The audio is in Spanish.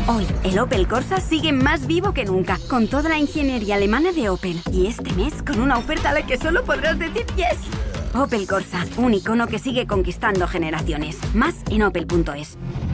Hoy, el Opel Corsa sigue más vivo que nunca, con toda la ingeniería alemana de Opel. Y este mes, con una oferta a la que solo podrás decir yes. Opel Corsa, un icono que sigue conquistando generaciones. Más en opel.es.